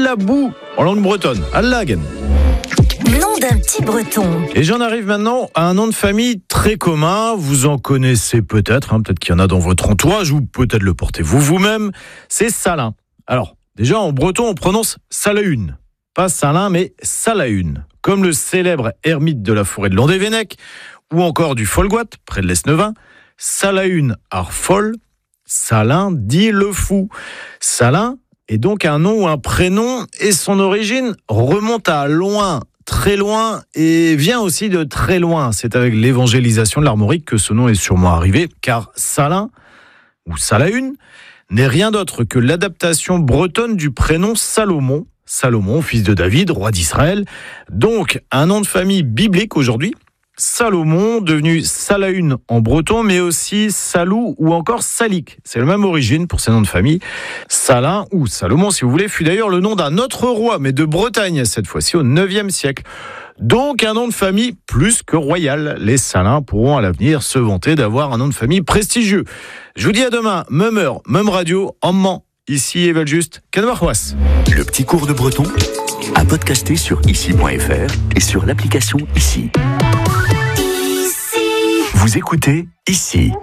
Allabou en langue bretonne, Allagen. Nom d'un petit breton. Et j'en arrive maintenant à un nom de famille très commun. Vous en connaissez peut-être, peut-être qu'il y en a dans votre entourage ou peut-être le portez-vous vous-même. C'est Salin. Alors, déjà en breton, on prononce Salaune. Pas Salin, mais Salaune. Comme le célèbre ermite de la forêt de Landévennec ou encore du Folgoat, près de l'Esnevin. Salaune Arfol, Salin dit le fou. Salin est donc un nom ou un prénom et son origine remonte à loin, très loin et vient aussi de très loin. C'est avec l'évangélisation de l'Armorique que ce nom est sûrement arrivé, car Salin ou Salaune n'est rien d'autre que l'adaptation bretonne du prénom Salomon. Salomon, fils de David, roi d'Israël. Donc un nom de famille biblique aujourd'hui. Salomon, devenu Salaune en breton, mais aussi Salou ou encore Salik. C'est la même origine pour ces noms de famille. Salin ou Salomon, si vous voulez, fut d'ailleurs le nom d'un autre roi, mais de Bretagne, cette fois-ci au 9e siècle. Donc un nom de famille plus que royal. Les Salins pourront à l'avenir se vanter d'avoir un nom de famille prestigieux. Je vous dis à demain, même heure, même radio, en Mans. Ici Evel Just, Canvarrois. Le petit cours de breton à podcaster sur ici.fr et sur l'application Ici. Vous écoutez Ici.